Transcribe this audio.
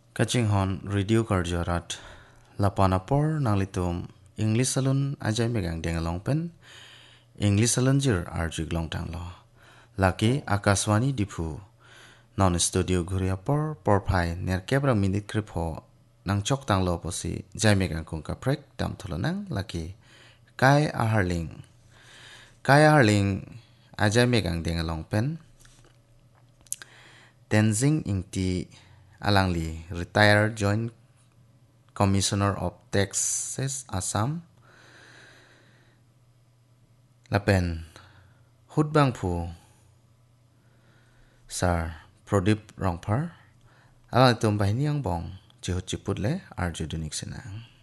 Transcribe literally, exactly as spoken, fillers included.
Kaching hon radio karjorat lapanapor nang litum English salun ajay megang dengalong pen English salun jir arjig long tang lo laki akaswani dipu non studio guriapor porpai ner kebra minit kripo nang chok tang lo posi jay megang kung kaprek dam nang laki kai aharling kai aharling ajay megang dengalong pen Tenzing Ingti Alangli, retired Joint Commissioner of Taxes Assam. Lapen Hudbang Pu Sar Prodip Rongpar Alang Tum Bahini Yang Bong Jihut Jiput Le Arju Dunik Senang.